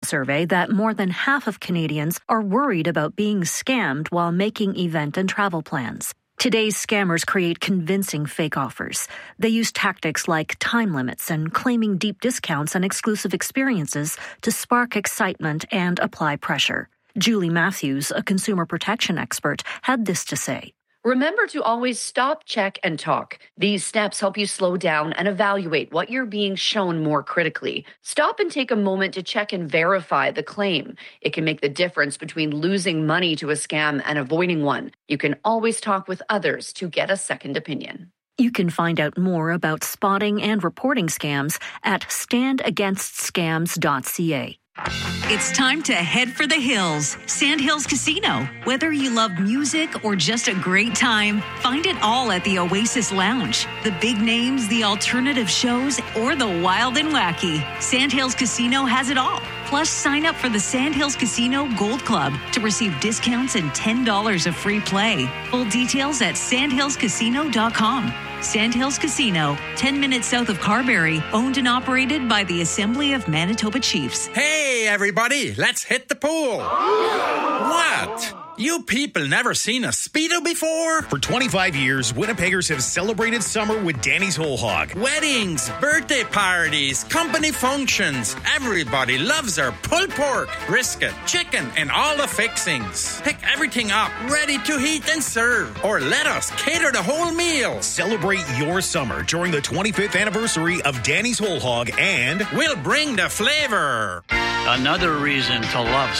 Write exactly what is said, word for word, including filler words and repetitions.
survey that more than half of Canadians are worried about being scammed while making event and travel plans. Today's scammers create convincing fake offers. They use tactics like time limits and claiming deep discounts and exclusive experiences to spark excitement and apply pressure. Julie Matthews, a consumer protection expert, had this to say. Remember to always stop, check, and talk. These steps help you slow down and evaluate what you're being shown more critically. Stop and take a moment to check and verify the claim. It can make the difference between losing money to a scam and avoiding one. You can always talk with others to get a second opinion. You can find out more about spotting and reporting scams at stand against scams dot c a. It's time to head for the hills. Sandhills Casino. Whether you love music or just a great time, find it all at the Oasis Lounge. The big names, the alternative shows, or the wild and wacky. Sandhills Casino has it all. Plus, sign up for the Sandhills Casino Gold Club to receive discounts and ten dollars of free play. Full details at sandhills casino dot com. Sandhills Casino, ten minutes south of Carberry, owned and operated by the Assembly of Manitoba Chiefs. Hey, everybody, let's hit the pool. What? You people never seen a Speedo before? For twenty-five years, Winnipeggers have celebrated summer with Danny's Whole Hog. Weddings, birthday parties, company functions. Everybody loves our pulled pork, brisket, chicken, and all the fixings. Pick everything up, ready to heat and serve. Or let us cater the whole meal. Celebrate your summer during the twenty-fifth anniversary of Danny's Whole Hog, and we'll bring the flavor. Another reason to love